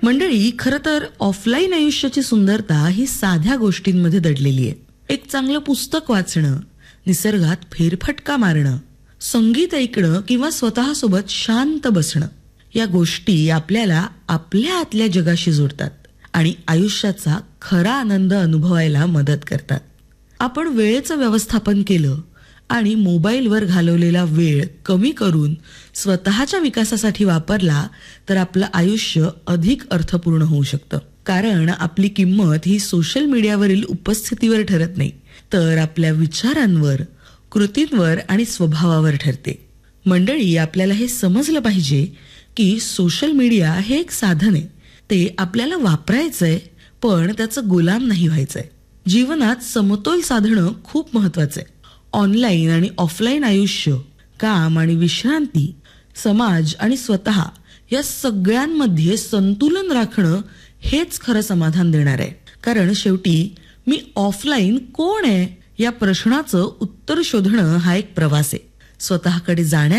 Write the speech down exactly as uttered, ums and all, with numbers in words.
मंडळी, खरं तर ऑफलाईन आयुष्याची सुंदरता ही साध्या गोष्टींमध्ये दडलेली आहे. एक चांगलं पुस्तक वाचणं, निसर्गात फेरफटका मारणं, संगीत ऐकणं किंवा स्वतःसोबत शांत बसणं, या गोष्टी आपल्याला आपल्या आतल्या जगाशी जोडतात आणि आयुष्याचा खरा आनंद अनुभवायला मदत करतात. आपण वेळेचं व्यवस्थापन केलं आणि मोबाईलवर घालवलेला वेळ कमी करून स्वतःच्या विकासासाठी वापरला तर आपलं आयुष्य अधिक अर्थपूर्ण होऊ शकतं. कारण आपली किंमत ही सोशल मीडियावरील उपस्थितीवर ठरत नाही, तर आपल्या विचारांवर, कृतींवर आणि स्वभावावर ठरते. मंडळी, आपल्याला हे समजलं पाहिजे की सोशल मीडिया हे एक साधन आहे. ते आपल्याला वापरायचंय, पण त्याचं गुलाम नाही व्हायचंय. जीवनात समतोल साधणं खूप महत्वाचं आहे. ऑनलाईन आणि ऑफलाईन आयुष्य, काम आणि विश्रांती, समाज आणि स्वतः या सगळ्यांमध्ये संतुलन राखणं हेच खरं समाधान देणार आहे. कारण शेवटी मी ऑफलाईन कोण आहे या प्रश्नाचं उत्तर शोधणं हा एक प्रवास आहे. स्वतःकडे जाण्या